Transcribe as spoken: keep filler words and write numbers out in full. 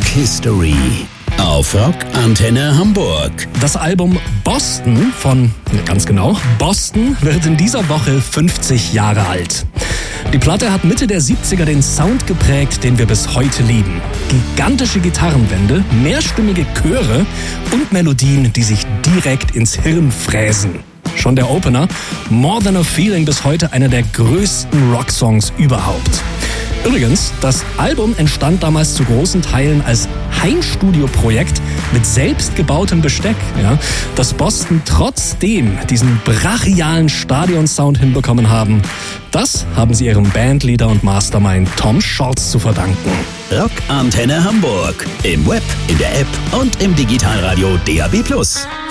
History auf Rock Antenne Hamburg. Das Album Boston von, ganz genau, Boston wird in dieser Woche fünfzig Jahre alt. Die Platte hat Mitte der siebziger den Sound geprägt, den wir bis heute lieben. Gigantische Gitarrenwände, mehrstimmige Chöre und Melodien, die sich direkt ins Hirn fräsen. Schon der Opener, More Than a Feeling, bis heute einer der größten Rocksongs überhaupt. Übrigens, das Album entstand damals zu großen Teilen als Heimstudio-Projekt mit selbstgebautem Besteck. Ja, dass Boston trotzdem diesen brachialen Stadionsound hinbekommen haben, das haben sie ihrem Bandleader und Mastermind Tom Scholz zu verdanken. Rock Antenne Hamburg. Im Web, in der App und im Digitalradio D A B plus.